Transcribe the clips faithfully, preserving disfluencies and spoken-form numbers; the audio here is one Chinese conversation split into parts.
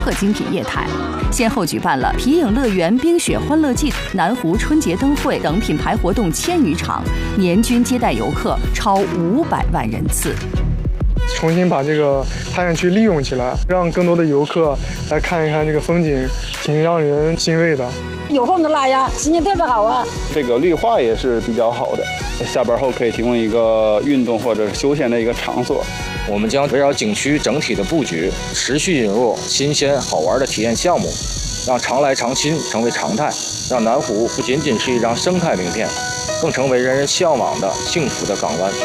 各精品业态，先后举办了皮影乐园、冰雪欢乐季、南湖春节灯会等品牌活动千余场，年均接待游客超五百万人次。 重新把这个探险区利用起来，让更多的游客来看一看这个风景，挺让人欣慰的。 有风的拉呀，心情特别好啊。 这个绿化也是比较好的，下班后可以提供一个运动或者休闲的一个场所。 我们将围绕景区整体的布局，持续引入新鲜好玩的体验项目，让常来常新成为常态，让南湖不仅仅是一张生态名片，更成为人人向往的幸福的港湾。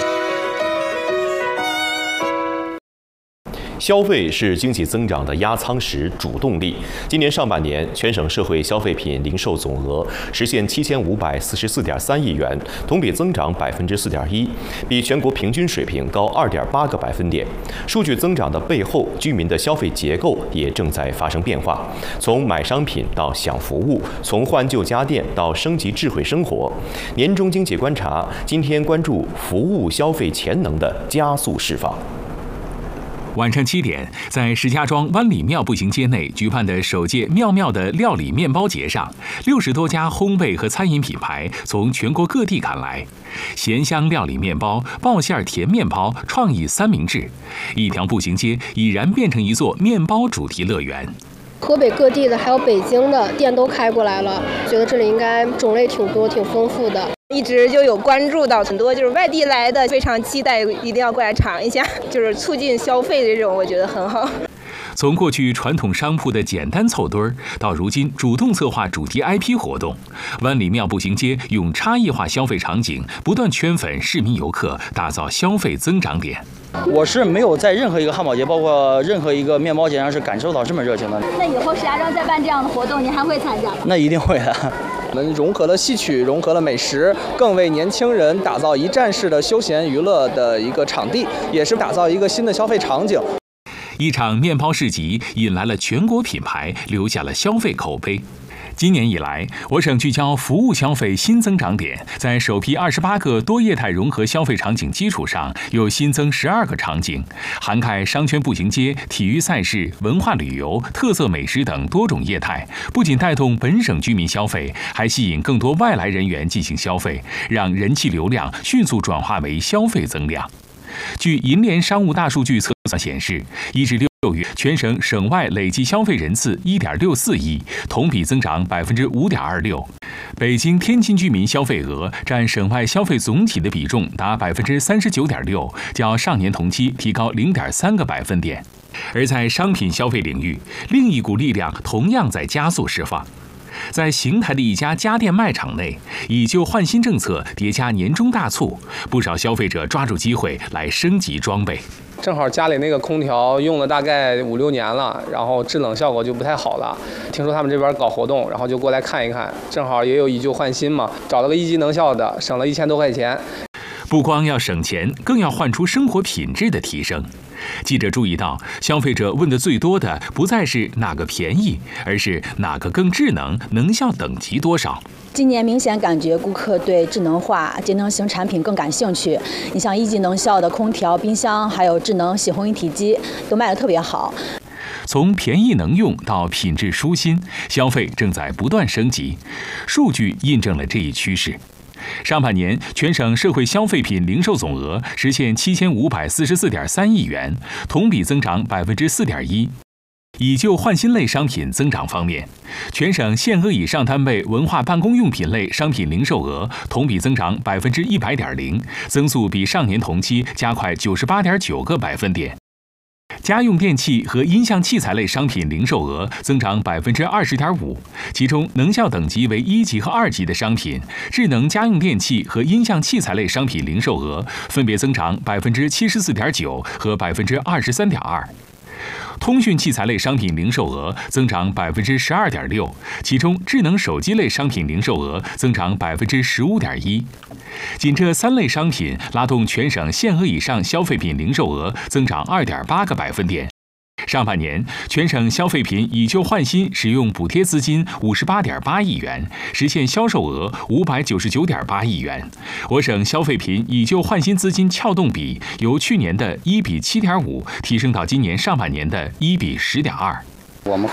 消费是经济增长的压舱石、主动力。今年上半年，全省社会消费品零售总额实现七千五百四十四点三亿元，同比增长百分之四点一，比全国平均水平高二点八个百分点。数据增长的背后，居民的消费结构也正在发生变化，从买商品到享服务，从换旧家电到升级智慧生活。年终经济观察，今天关注服务消费潜能的加速释放。 晚上七点，在石家庄湾里庙步行街内举办的首届妙妙的料理面包节上，六十多家烘焙和餐饮品牌从全国各地赶来，咸香料理面包、爆馅甜面包、创意三明治，一条步行街已然变成一座面包主题乐园。 河北各地的还有北京的店都开过来了，觉得这里应该种类挺多、挺丰富的。 一直就有关注到很多就是外地来的，非常期待，一定要过来尝一下，就是促进消费的这种，我觉得很好。 从过去传统商铺的简单凑堆儿，到如今主动策划主题 I P 活动，湾里庙步行街用差异化消费场景，不断圈粉市民游客，打造消费增长点。 我是没有在任何一个汉堡节，包括任何一个面包节上是感受到这么热情的。 那以后石家庄再办这样的活动，您还会参加吗？ 那一定会的。 我们融合了戏曲，融合了美食，更为年轻人打造一站式的休闲娱乐的一个场地，也是打造一个新的消费场景。 一场面包市集引来了全国品牌，留下了消费口碑。今年以来，我省聚焦服务消费新增长点，在首批二十八个多业态融合消费场景基础上，又新增十二个场景，涵盖商圈步行街、体育赛事、文化旅游、特色美食等多种业态，不仅带动本省居民消费，还吸引更多外来人员进行消费，让人气流量迅速转化为消费增量。据银联商务大数据测算显示，一至六月，全省省外累计消费人次一点六四亿，同比增长百分之五点二六。北京、天津居民消费额占省外消费总体的比重达百分之三十九点六，较上年同期提高零点三个百分点。而在商品消费领域，另一股力量同样在加速释放。在邢台的一家家电卖场内，以旧换新政策叠加年终大促，不少消费者抓住机会来升级装备。 正好家里那个空调用了大概五六年了，然后制冷效果就不太好了。听说他们这边搞活动，然后就过来看一看，正好也有以旧换新嘛，找了个一级能效的，省了一千多块钱。 不光要省钱，更要换出生活品质的提升。记者注意到，消费者问的最多的不再是哪个便宜，而是哪个更智能，能效等级多少。 今年明显感觉顾客对智能化、节能型产品更感兴趣。你像一级能效的空调、冰箱，还有智能洗烘一体机，都卖得特别好。 从便宜能用到品质舒心，消费正在不断升级。数据印证了这一趋势。上半年，全省社会消费品零售总额实现七千五百四十四点三亿元，同比增长百分之四点一。以旧换新类商品增长方面，全省限额以上单位文化办公用品类商品零售额同比增长百分之一百点零，增速比上年同期加快九十八点九个百分点。家用电器和音像器材类商品零售额增长百分之二十点五，其中能效等级为一级和二级的商品，智能家用电器和音像器材类商品零售额分别增长百分之七十四点九和百分之二十三点二。通讯器材类商品零售额增长百分之十二点六，其中智能手机类商品零售额增长百分之十五点一。仅这三类商品拉动全省限额以上消费品零售额增长二点八个百分点。上半年，全省消费品以旧换新使用补贴资金五十八点八亿元，实现销售额五百九十九点八亿元。我省消费品以旧换新资金撬动比由去年的一比七点五提升到今年上半年的一比十点二。 我们